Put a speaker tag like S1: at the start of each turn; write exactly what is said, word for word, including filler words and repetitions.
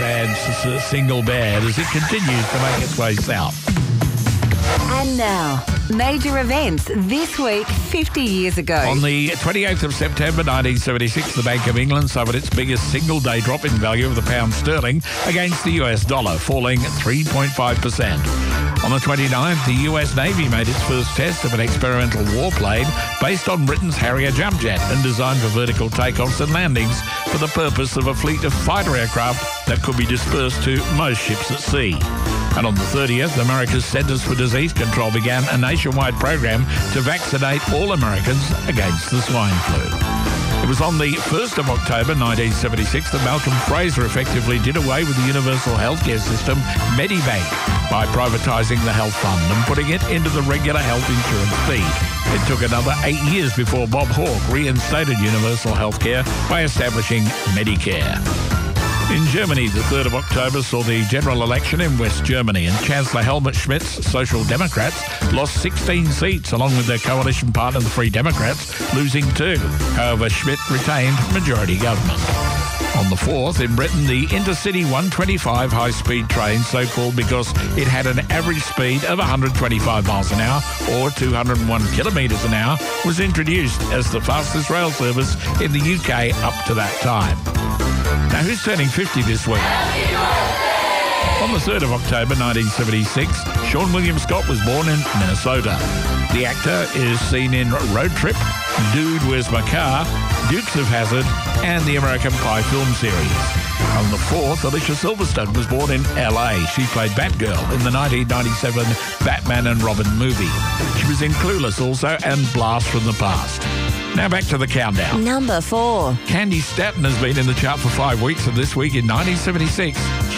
S1: band's s- single bad as it continues to make its way south.
S2: And now, major events this week fifty years ago.
S1: On the twenty-eighth of September nineteen seventy-six, the Bank of England suffered its biggest single-day drop in value of the pound sterling against the U S dollar, falling three point five percent. On the twenty-ninth, the U S Navy made its first test of an experimental warplane based on Britain's Harrier jump jet and designed for vertical takeoffs and landings for the purpose of a fleet of fighter aircraft that could be dispersed to most ships at sea. And on the thirtieth, America's Centers for Disease Control began a nationwide program to vaccinate all Americans against the swine flu. It was on the first of October nineteen seventy-six that Malcolm Fraser effectively did away with the universal healthcare system, Medibank, by privatising the health fund and putting it into the regular health insurance fee. It took another eight years before Bob Hawke reinstated universal healthcare by establishing Medicare. In Germany, the third of October saw the general election in West Germany, and Chancellor Helmut Schmidt's Social Democrats lost sixteen seats, along with their coalition partner, the Free Democrats, losing two. However, Schmidt retained majority government. On the fourth, in Britain, the Intercity one twenty-five high-speed train, so called because it had an average speed of one hundred twenty-five miles an hour or two hundred one kilometres an hour, was introduced as the fastest rail service in the U K up to that time. Now, who's turning fifty this week? On the third of October nineteen seventy-six, Sean William Scott was born in Minnesota. The actor is seen in Road Trip, Dude, Where's My Car?, Dukes of Hazzard, and the American Pie film series. On the fourth, Alicia Silverstone was born in L A. She played Batgirl in the nineteen ninety-seven Batman and Robin movie. She was in Clueless also and Blast from the Past. Now back to the countdown.
S2: Number four.
S1: Candy Staton has been in the chart for five weeks, and this week in nineteen seventy-six,